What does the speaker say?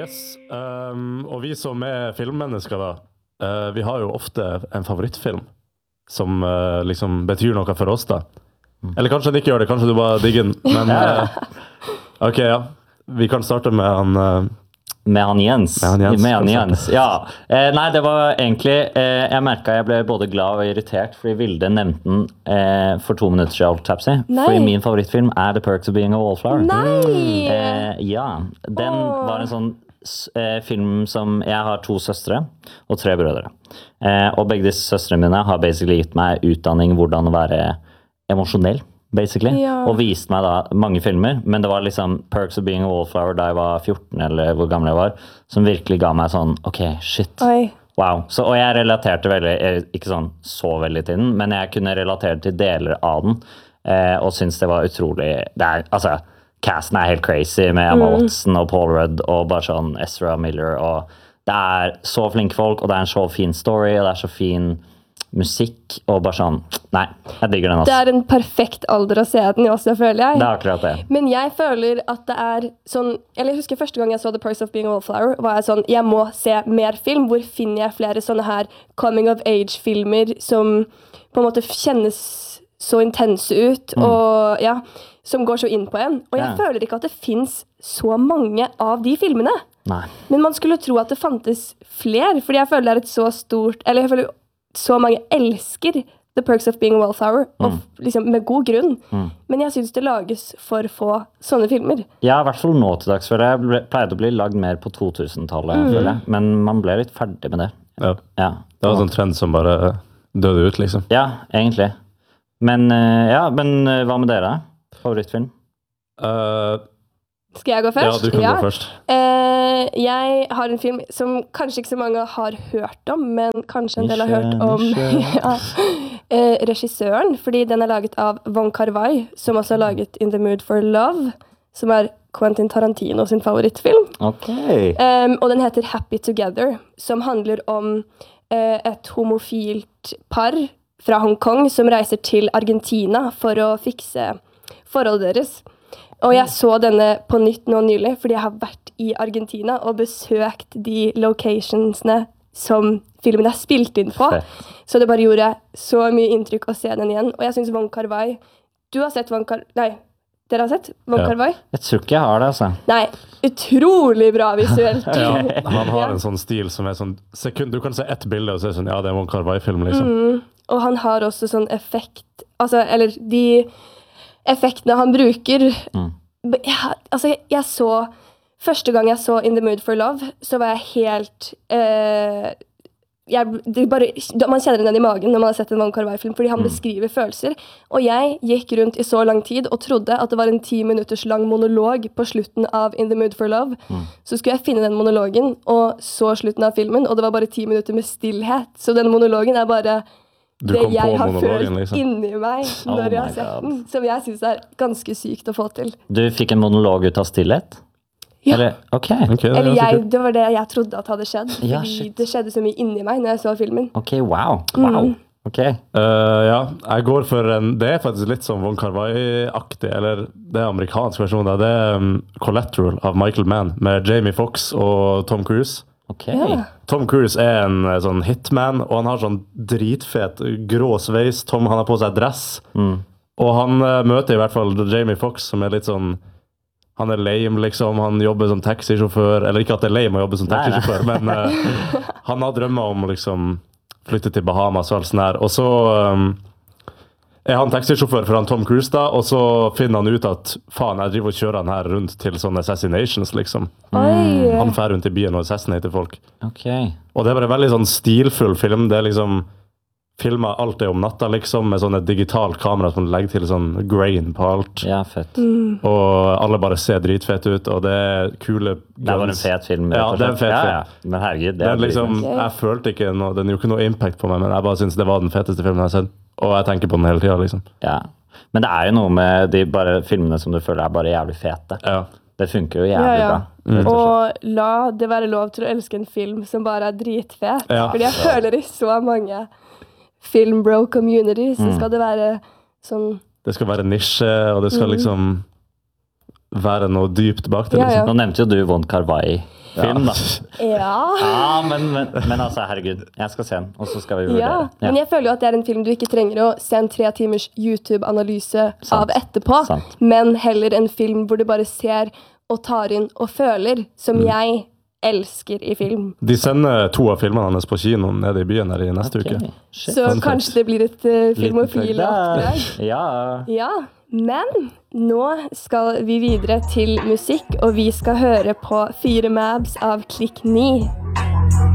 Yes, og vi som filmmennesker da, vi har jo ofte en favorittfilm som liksom betyr noe for oss da. Eller kanskje den ikke gjør det, kanskje du bare digger den. Men ok, ja. Vi kan starte med han... Med han Jens. Ja. Nei, det var egentlig... jeg merket jeg ble både glad og irritert, fordi Vilde nevnte den for 2 minutter siden, Tapsy. Fordi min favorittfilm The Perks of Being a Wallflower. Nei! Ja, den var en sånn film som... Jeg har 2 søstre og 3 brødre. Og begge disse søstrene mine har basically gitt meg utdanning hvordan å være emosjonell. Basically, og viste meg da mange filmer, men det var liksom Perks of Being a Wallflower da jeg var 14 eller hvor gammel jeg var, som virkelig ga meg sånn, ok, shit, wow. Så, og jeg relaterte veldig, ikke sånn så veldig til den, men jeg kunne relatere til deler av den, og synes det var utrolig, altså, casten helt crazy med Emma Watson og Paul Rudd og bare sånn Ezra Miller, og det så flinke folk, og det en så fin story, og det så fin musikk, og bare sånn, nei, jeg digger den også. Det en perfekt alder å se den også, føler jeg. Det akkurat det. Men jeg føler at det sånn, eller jeg husker første gang jeg så The Perks of Being a Wallflower, var jeg sånn, jeg må se mer film, hvor finner jeg flere sånne her coming of age-filmer som på en måte kjennes så intense ut, og ja, som går så inn på en. Og jeg føler ikke at det finnes så mange av de filmene. Nei. Men man skulle tro at det fantes flere, fordi jeg føler det et så stort, eller jeg føler så mange elsker The Perks of Being a Wallflower, og liksom med god grunn. Men jeg synes det lages for få sånne filmer. Ja, i hvert fall nå til dags, for jeg pleide å bli lagd mer på 2000-tallet, føler jeg. Men man ble litt ferdig med det. Ja. Det var en sånn trend som bare døde ut, liksom. Ja, egentlig. Men, men hva med dere? Favorittfilm? Skal jeg gå først? Ja, du kan gå først. Jeg har en film som kanskje ikke så mange har hørt om, men kanskje en del har hørt om regissøren, fordi den laget av Wong Kar-wai, som også har laget In the Mood for Love, som Quentin Tarantino sin favorittfilm. Okay. Og den heter Happy Together, som handler om et homofilt par fra Hongkong som reiser til Argentina for å fikse forholdet deres. Og jeg så denne på nytt nå nylig, fordi jeg har vært i Argentina og besøkt de locationsene som filmen spilt inn på. Så det bare gjorde så mye inntrykk å se den igjen. Og jeg synes Wong Kar-wai... Du har sett Wong Kar... Nei, dere har sett Wong Kar-wai? Jeg tror ikke jeg har det, altså. Nei, utrolig bra visuelt. Ja, han har en sånn stil som sånn... Du kan se ett bilde og se sånn, ja, det Wong Kar-wai-film, liksom. Og han har også sånn effekt... Altså, eller de... effektene han bruker. Altså, jeg så... Første gang jeg så In the Mood for Love, så var jeg helt... man kjenner det ned i magen når man har sett en Wong Kar-wai-film, fordi han beskriver følelser. Og jeg gikk rundt i så lang tid og trodde at det var en 10 minutters lang monolog på slutten av In the Mood for Love. Så skulle jeg finne den monologen, og så slutten av filmen, og det var bare 10 minutter med stillhet. Så den monologen bare... det jeg har følt liksom inni meg når jeg har sett den, som jeg synes ganske sykt å få til. Du fikk en monolog ut av stillhet? Ja. Eller, eller det var det jeg trodde at hadde skjedd, ja, fordi det skjedde så mye inni meg når jeg så filmen. Ok, wow. Okay. Ja, jeg går for det faktisk litt som Wong Kar-wai-aktig, eller det amerikansk versjon, det Collateral av Michael Mann, med Jamie Foxx og Tom Cruise. Okay. Ja. Tom Cruise en sånn hitman, og han har sånn dritfet grå sveis. Han har på seg dress, og han møter i hvert fall Jamie Foxx, som litt sånn, han lame liksom, han jobber som taxisjåfør, eller ikke at det lame å jobbe som taxisjåfør, men han har drømmer om liksom flytte til Bahamas og alt sånn her, og så han taxisjåfør for han Tom Cruise da, og så finner han ut at faen, jeg driver og kjører han her rundt til sånne assassinations liksom. Han fer rundt i byen og assassinater folk. Okay. Og det bare veldig sånn stilfull film, det liksom filmer alt om natta liksom, med sånne digitalt kamera som legger til sånn grain på alt. Ja, fett. Og alle bare ser dritfett ut, og det kule guns. Det var en fet film. Ja, det en fet film. Ja. Men herregud, det liksom, jeg følte ikke noe, den gjorde ikke noe impact på meg, men jeg bare synes det var den feteste filmen jeg har sett. Og jeg tenker på den hele tiden, liksom. Ja, men det jo noe med de bare filmene som du føler bare jævlig fete. Ja. Det funker jo jævlig bra. Og la det være lov til å elske en film som bare dritfet. Ja. Fordi jeg føler i så mange filmbro communities, så skal det være sånn... Det skal være nisje, og det skal liksom være noe dypt bak det. Liksom. Nå nevnte jo du Wong Kar-wai Film, da. Ja. Men altså, herregud. Jeg skal se den, og så skal vi Ja, vurdere. men jeg føler jo at det er en film du ikke trenger å se en 3 timers YouTube-analyse av etterpå, Sant. men heller en film hvor du bare ser og tar inn og føler, som jeg elsker i film. De sender 2 av filmene hans på kinoen nede i byen her i neste uke. Shit. Så fun fact. kanskje det blir et filmofile oppdrag. Ja. Ja, men nå skal vi videre til musikk, og vi skal høre på 4 Mabs av Klikk 9.